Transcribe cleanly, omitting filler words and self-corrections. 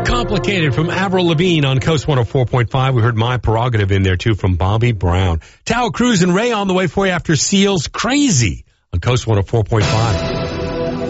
Complicated from Avril Lavigne on Coast 104.5. We heard My Prerogative in there too from Bobby Brown. Tower Cruise and Ray on the way for you after Seals Crazy on Coast 104.5.